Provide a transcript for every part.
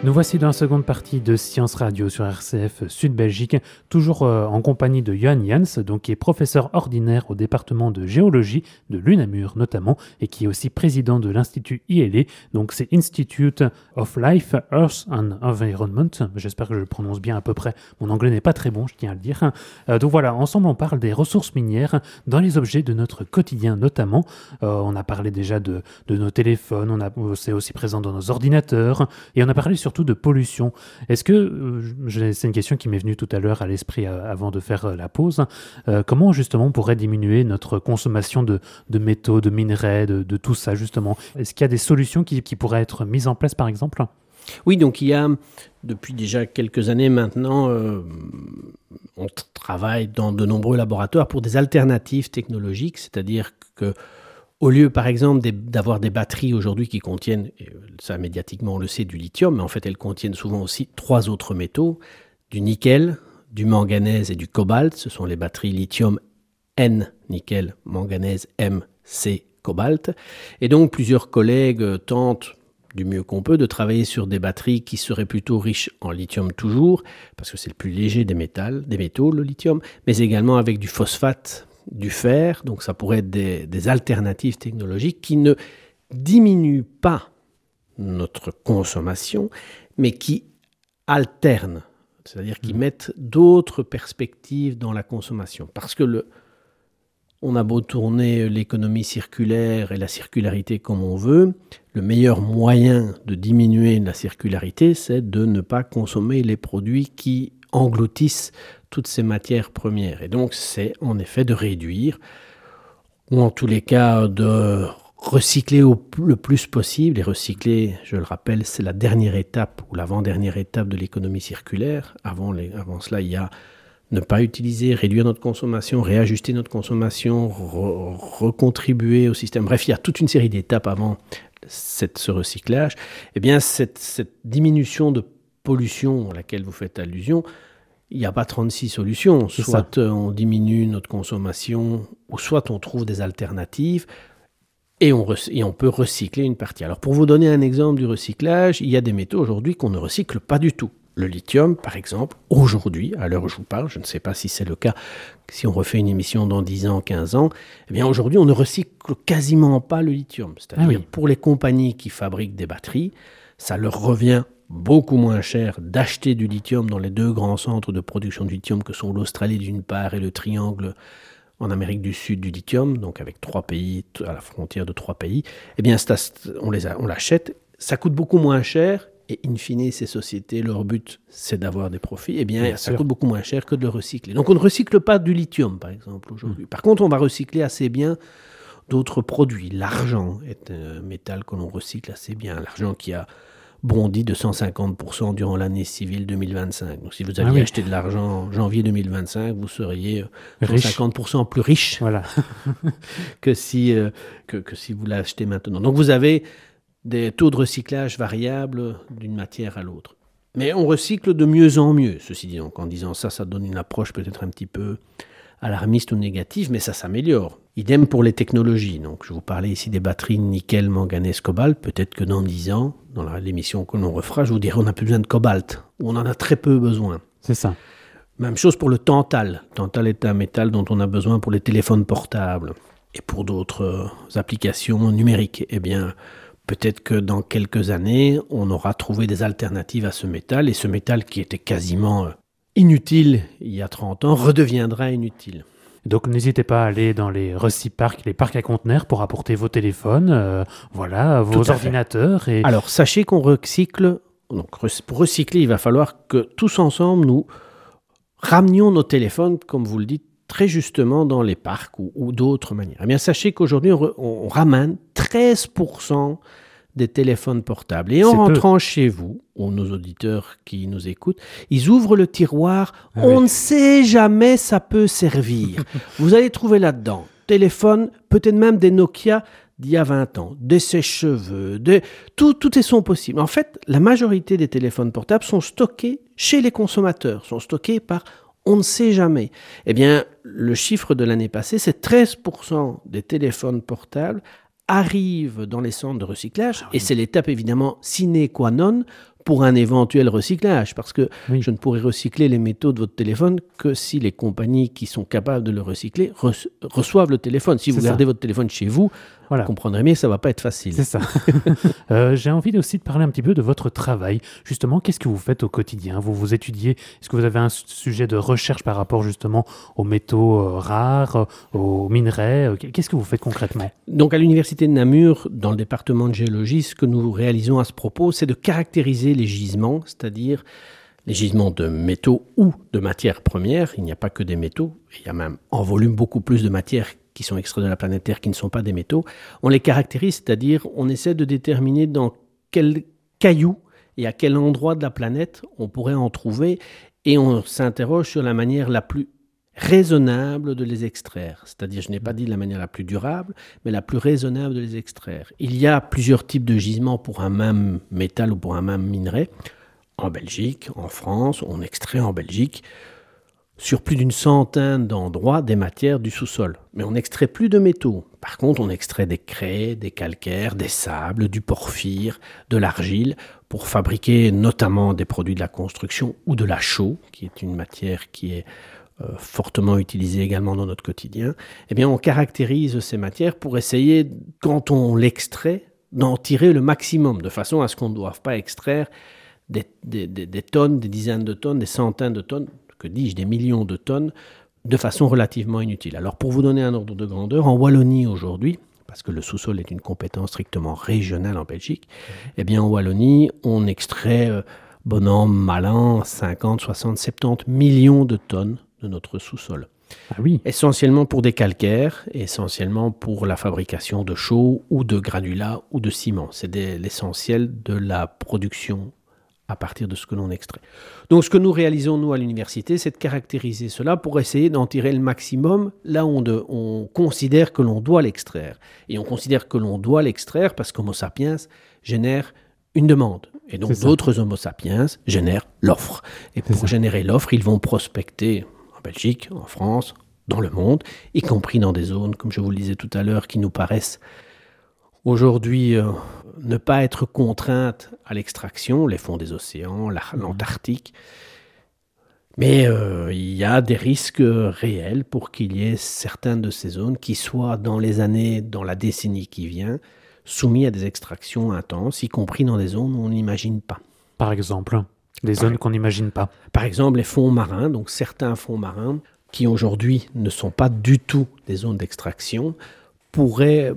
Nous voici dans la seconde partie de Science Radio sur RCF Sud-Belgique, toujours en compagnie de Johan Jans, donc qui est professeur ordinaire au département de géologie de l'UNAMUR notamment, et qui est aussi président de l'Institut ILE, donc c'est Institute of Life, Earth and Environment. J'espère que je le prononce bien à peu près. Mon anglais n'est pas très bon, je tiens à le dire. Donc voilà, ensemble on parle des ressources minières dans les objets de notre quotidien notamment. On a parlé déjà de nos téléphones, c'est aussi présent dans nos ordinateurs, et on a parlé surtout de pollution. Est-ce que, c'est une question qui m'est venue tout à l'heure à l'esprit avant de faire la pause, comment justement on pourrait diminuer notre consommation de métaux, de minerais, de tout ça justement? Est-ce qu'il y a des solutions qui pourraient être mises en place par exemple? Oui, donc il y a, depuis déjà quelques années maintenant, on travaille dans de nombreux laboratoires pour des alternatives technologiques, c'est-à-dire que au lieu, par exemple, d'avoir des batteries aujourd'hui qui contiennent, ça médiatiquement on le sait, du lithium, mais en fait elles contiennent souvent aussi 3 autres métaux, du nickel, du manganèse et du cobalt. Ce sont les batteries lithium N, nickel, manganèse M, C, cobalt. Et donc plusieurs collègues tentent du mieux qu'on peut de travailler sur des batteries qui seraient plutôt riches en lithium toujours, parce que c'est le plus léger des métaux, le lithium, mais également avec du phosphate, du fer, donc ça pourrait être des alternatives technologiques qui ne diminuent pas notre consommation, mais qui alternent, c'est-à-dire qui mettent d'autres perspectives dans la consommation. Parce que on a beau tourner l'économie circulaire et la circularité comme on veut, le meilleur moyen de diminuer la circularité, c'est de ne pas consommer les produits qui engloutissent toutes ces matières premières. Et donc, c'est en effet de réduire, ou en tous les cas de recycler le plus possible. Et recycler, je le rappelle, c'est la dernière étape ou l'avant-dernière étape de l'économie circulaire. Avant cela, il y a ne pas utiliser, réduire notre consommation, réajuster notre consommation, recontribuer au système. Bref, il y a toute une série d'étapes avant ce recyclage. Eh bien, cette diminution de pollution à laquelle vous faites allusion, il n'y a pas 36 solutions. Soit on diminue notre consommation, ou soit on trouve des alternatives, et on peut recycler une partie. Alors, pour vous donner un exemple du recyclage, il y a des métaux aujourd'hui qu'on ne recycle pas du tout. Le lithium, par exemple, aujourd'hui, à l'heure où je vous parle, je ne sais pas si c'est le cas, si on refait une émission dans 10 ans, 15 ans, eh bien aujourd'hui, on ne recycle quasiment pas le lithium. C'est-à-dire, pour les compagnies qui fabriquent des batteries, ça leur revient beaucoup moins cher d'acheter du lithium dans les 2 grands centres de production de lithium que sont l'Australie d'une part et le triangle en Amérique du Sud du lithium, donc avec 3 pays, à la frontière de 3 pays. Eh bien, on l'achète, ça coûte beaucoup moins cher. Et in fine, ces sociétés, leur but, c'est d'avoir des profits. Eh bien, ça coûte beaucoup moins cher que de le recycler. Donc, on ne recycle pas du lithium, par exemple, aujourd'hui. Par contre, on va recycler assez bien d'autres produits. L'argent est un métal que l'on recycle assez bien. L'argent qui a bondi de 150% durant l'année civile 2025. Donc, si vous aviez acheté de l'argent en janvier 2025, vous seriez 150% plus riche que si vous l'achetez maintenant. Donc, vous avez des taux de recyclage variables d'une matière à l'autre. Mais on recycle de mieux en mieux, ceci dit. Donc en disant ça donne une approche peut-être un petit peu alarmiste ou négative, mais ça s'améliore. Idem pour les technologies. Donc je vous parlais ici des batteries nickel, manganèse, cobalt. Peut-être que dans 10 ans, dans l'émission que l'on refera, je vous dirai on n'a plus besoin de cobalt, ou on en a très peu besoin. C'est ça. Même chose pour le tantal. Le tantal est un métal dont on a besoin pour les téléphones portables et pour d'autres applications numériques. Eh bien, peut-être que dans quelques années, on aura trouvé des alternatives à ce métal, et ce métal qui était quasiment inutile il y a 30 ans redeviendra inutile. Donc n'hésitez pas à aller dans les Reciparcs, les parcs à conteneurs pour apporter vos téléphones, vos ordinateurs. Et... Alors sachez qu'on recycle, donc pour recycler, il va falloir que tous ensemble nous ramenions nos téléphones, comme vous le dites, très justement dans les parcs ou d'autres manières. Eh bien, sachez qu'aujourd'hui, on ramène 13% des téléphones portables. Et en rentrant chez vous, ou nos auditeurs qui nous écoutent, ils ouvrent le tiroir. On ne sait jamais ça peut servir. Vous allez trouver là-dedans téléphone, peut-être même des Nokia d'il y a 20 ans, des sèche-cheveux, tout est son possible. En fait, la majorité des téléphones portables sont stockés chez les consommateurs, sont stockés par on ne sait jamais. Eh bien, le chiffre de l'année passée, c'est 13% des téléphones portables arrivent dans les centres de recyclage, et c'est l'étape évidemment sine qua non pour un éventuel recyclage, parce que Oui. je ne pourrai recycler les métaux de votre téléphone que si les compagnies qui sont capables de le recycler reçoivent le téléphone. Si vous C'est ça. gardez votre téléphone chez vous, Voilà. vous comprendrez bien que ça ne va pas être facile. C'est ça. J'ai envie aussi de parler un petit peu de votre travail. Justement, qu'est-ce que vous faites au quotidien? Vous étudiez, est-ce que vous avez un sujet de recherche par rapport justement aux métaux rares, aux minerais? Qu'est-ce que vous faites concrètement? Donc à l'université de Namur, dans le département de géologie, ce que nous réalisons à ce propos, c'est de caractériser les gisements, c'est-à-dire les gisements de métaux ou de matières premières. Il n'y a pas que des métaux, il y a même en volume beaucoup plus de matières qui sont extraites de la planète Terre qui ne sont pas des métaux. On les caractérise, c'est-à-dire on essaie de déterminer dans quel caillou et à quel endroit de la planète on pourrait en trouver, et on s'interroge sur la manière la plus raisonnable de les extraire. C'est-à-dire, je n'ai pas dit de la manière la plus durable, mais la plus raisonnable de les extraire. Il y a plusieurs types de gisements pour un même métal ou pour un même minerai. En Belgique, en France, on extrait en Belgique sur plus d'une centaine d'endroits des matières du sous-sol. Mais on n'extrait plus de métaux. Par contre, on extrait des craie, des calcaires, des sables, du porphyre, de l'argile, pour fabriquer notamment des produits de la construction ou de la chaux, qui est une matière qui est fortement utilisée également dans notre quotidien. Eh bien, on caractérise ces matières pour essayer, quand on l'extrait, d'en tirer le maximum, de façon à ce qu'on ne doive pas extraire des tonnes, des dizaines de tonnes, des centaines de tonnes, que dis-je, des millions de tonnes, de façon relativement inutile. Alors, pour vous donner un ordre de grandeur, en Wallonie aujourd'hui, parce que le sous-sol est une compétence strictement régionale en Belgique, eh bien, en Wallonie, on extrait, bon an, mal an, 50, 60, 70 millions de tonnes de notre sous-sol. Ah oui. Essentiellement pour des calcaires, essentiellement pour la fabrication de chaux ou de granulats ou de ciment. C'est l'essentiel de la production à partir de ce que l'on extrait. Donc ce que nous réalisons, nous, à l'université, c'est de caractériser cela pour essayer d'en tirer le maximum là où on considère que l'on doit l'extraire. Et on considère que l'on doit l'extraire parce qu'Homo sapiens génère une demande. Et donc d'autres Homo sapiens génèrent l'offre. Et pour générer l'offre, ils vont prospecter en Belgique, en France, dans le monde, y compris dans des zones, comme je vous le disais tout à l'heure, qui nous paraissent aujourd'hui ne pas être contraintes à l'extraction, les fonds des océans, l'Antarctique. Mais il y a des risques réels pour qu'il y ait certaines de ces zones qui soient dans la décennie qui vient, soumises à des extractions intenses, y compris dans des zones où on n'imagine pas. Par exemple, des zones qu'on n'imagine pas. Par exemple, les fonds marins, donc certains fonds marins qui aujourd'hui ne sont pas du tout des zones d'extraction, pourraient,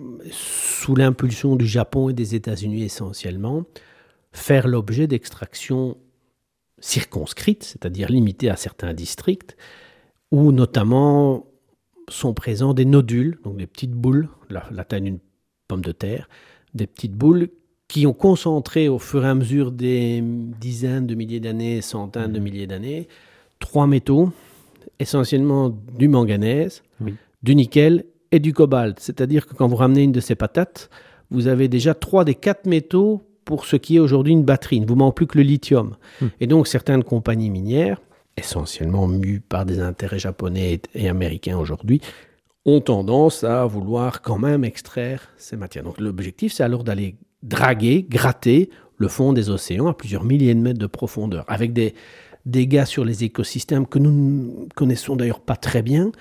sous l'impulsion du Japon et des États-Unis essentiellement, faire l'objet d'extractions circonscrites, c'est-à-dire limitées à certains districts, où notamment sont présents des nodules, donc des petites boules, la taille d'une pomme de terre, des petites boules qui ont concentré au fur et à mesure des dizaines de milliers d'années, centaines de milliers d'années, 3 métaux, essentiellement du manganèse, du nickel et du cobalt. C'est-à-dire que quand vous ramenez une de ces patates, vous avez déjà 3 des 4 métaux pour ce qui est aujourd'hui une batterie. Il ne vous manque plus que le lithium. Et donc certaines compagnies minières, essentiellement mues par des intérêts japonais et américains aujourd'hui, ont tendance à vouloir quand même extraire ces matières. Donc l'objectif, c'est alors d'aller draguer, gratter le fond des océans à plusieurs milliers de mètres de profondeur, avec des dégâts sur les écosystèmes que nous ne connaissons d'ailleurs pas très bien,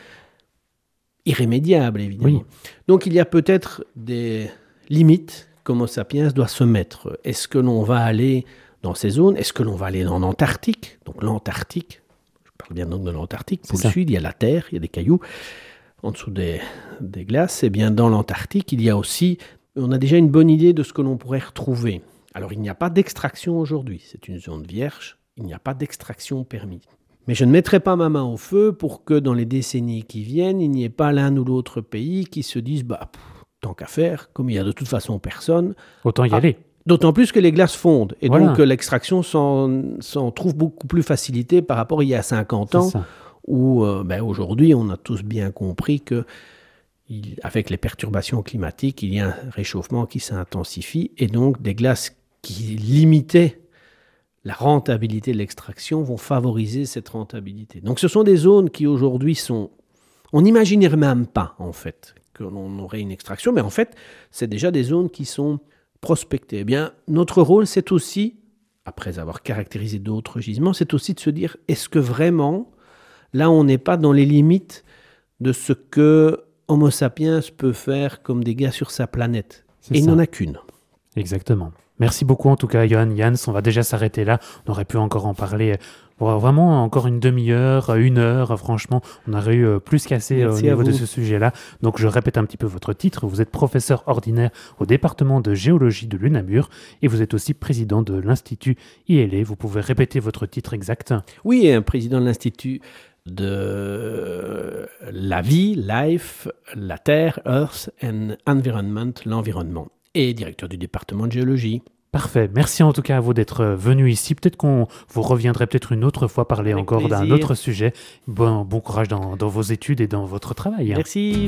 irrémédiables évidemment. Oui. Donc il y a peut-être des limites qu'Homo sapiens doit se mettre. Est-ce que l'on va aller dans ces zones? Est-ce que l'on va aller en Antarctique? Donc l'Antarctique, je parle bien donc de l'Antarctique, pour le sud, il y a la Terre, il y a des cailloux en dessous des glaces. Et bien dans l'Antarctique, il y a aussi, on a déjà une bonne idée de ce que l'on pourrait retrouver. Alors il n'y a pas d'extraction aujourd'hui, c'est une zone vierge, il n'y a pas d'extraction permise. Mais je ne mettrai pas ma main au feu pour que dans les décennies qui viennent, il n'y ait pas l'un ou l'autre pays qui se dise tant qu'à faire, comme il n'y a de toute façon personne. Autant y aller. D'autant plus que les glaces fondent. Et donc l'extraction s'en trouve beaucoup plus facilitée par rapport à il y a 50 ans, où aujourd'hui on a tous bien compris que avec les perturbations climatiques, il y a un réchauffement qui s'intensifie et donc des glaces qui limitaient la rentabilité de l'extraction vont favoriser cette rentabilité. Donc ce sont des zones qui aujourd'hui sont... On n'imaginerait même pas en fait que l'on aurait une extraction, mais en fait c'est déjà des zones qui sont prospectées. Eh bien, notre rôle c'est aussi après avoir caractérisé d'autres gisements, c'est aussi de se dire, est-ce que vraiment, là, on n'est pas dans les limites de ce que Homo sapiens peut faire comme dégâts sur sa planète. Et il n'en a qu'une. Exactement. Merci beaucoup en tout cas, Johan Jans. On va déjà s'arrêter là. On aurait pu encore en parler vraiment encore une demi-heure, 1 heure. Franchement, on aurait eu plus qu'assez au niveau de ce sujet-là. Donc je répète un petit peu votre titre. Vous êtes professeur ordinaire au département de géologie de l'UNAMUR et vous êtes aussi président de l'Institut ILE. Vous pouvez répéter votre titre exact? Oui, président de l'Institut de la vie, life, la Terre, Earth and Environment, l'environnement, et directeur du département de géologie. Parfait. Merci en tout cas à vous d'être venu ici. Peut-être qu'on vous reviendrait peut-être une autre fois parler Avec encore plaisir. d'un autre sujet. Bon courage dans vos études et dans votre travail. Merci.